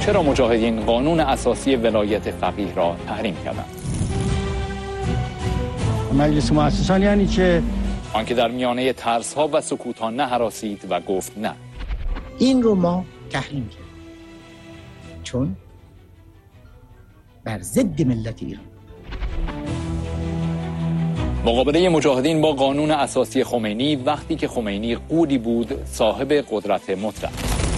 چرا مجاهدین قانون اساسی ولایت فقیه را تحریم کردند؟ مجلس مؤسسان یعنی چه؟ آنکه در میانه ترس‌ها و سکوت‌ها نهراسید و گفت نه. این رو ما تحریم کردیم چون بر ضد ملت ایران. مقابله مجاهدین با قانون اساسی خمینی وقتی که خمینی قولی بود صاحب قدرت مطلق.